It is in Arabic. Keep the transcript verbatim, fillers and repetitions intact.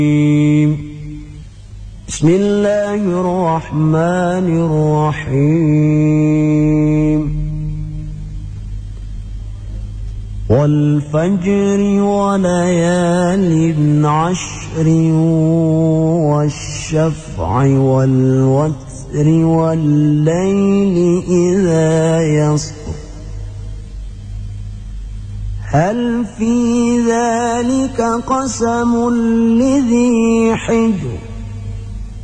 بسم الله الرحمن الرحيم والفجر وليال عشر والشفع والوتر والليل إذا يسر هل في ذلك قسم لذي حجر